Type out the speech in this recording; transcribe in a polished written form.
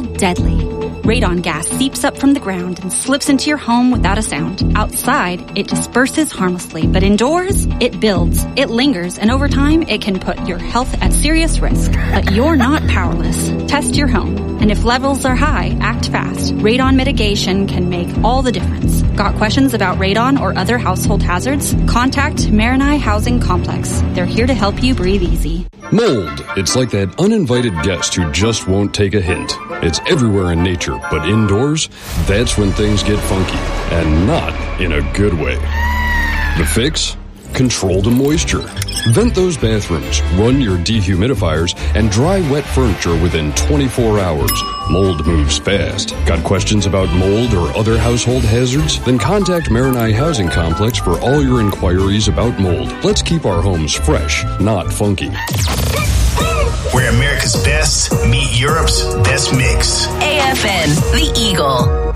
cold, deadly. Radon gas seeps up from the ground and slips into your home without a sound. Outside, it disperses harmlessly, but indoors, it builds, it lingers, and over time, it can put your health at serious risk. But you're not powerless. Test your home. And if levels are high, act fast. Radon mitigation can make all the difference. Got questions about radon or other household hazards? Contact Marinai Housing Complex. They're here to help you breathe easy. Mold. It's like that uninvited guest who just won't take a hint. It's everywhere in nature, but indoors, that's when things get funky, and not in a good way. The fix? Control the moisture. Vent those bathrooms, run your dehumidifiers, and dry wet furniture within 24 hours. Mold moves fast. Got questions about mold or other household hazards? Then contact Marinai Housing Complex for all your inquiries about mold. Let's keep our homes fresh, not funky. Where America's best meet Europe's best mix. AFN, The Eagle.